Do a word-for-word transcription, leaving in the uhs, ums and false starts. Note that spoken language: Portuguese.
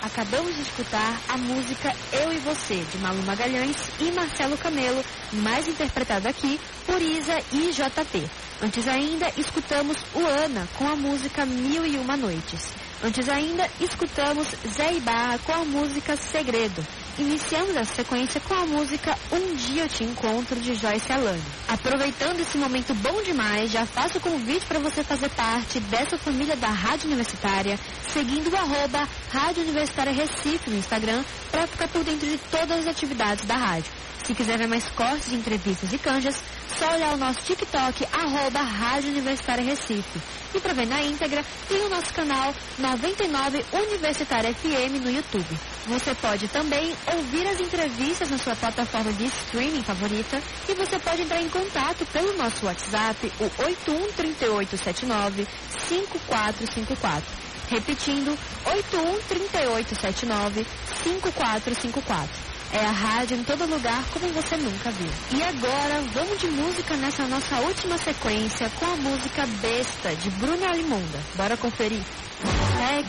Acabamos de escutar a música Eu e Você, de Malu Magalhães e Marcelo Camelo, mais interpretado aqui por Isa e J P. Antes ainda, escutamos o Ana com a música Mil e Uma Noites. Antes ainda, escutamos Zé Ibarra com a música Segredo. Iniciamos essa sequência com a música Um Dia Eu Te Encontro, de Joyce Alane. Aproveitando esse momento bom demais, já faço o convite para você fazer parte dessa família da Rádio Universitária, seguindo o arroba Rádio Universitária Recife no Instagram, para ficar por dentro de todas as atividades da rádio. Se quiser ver mais cortes de entrevistas e canjas, só olhar o nosso TikTok, arroba Rádio Universitária Recife. E para ver na íntegra, tem o nosso canal noventa e nove Universitária F M no YouTube. Você pode também ouvir as entrevistas na sua plataforma de streaming favorita e você pode entrar em contato pelo nosso WhatsApp, o oito um três oito sete nove cinco quatro cinco quatro. Repetindo, oito um três oito sete nove cinco quatro cinco quatro. É a rádio em todo lugar como você nunca viu. E agora, vamos de música nessa nossa última sequência com a música Besta, de Bruna Alimonda. Bora conferir?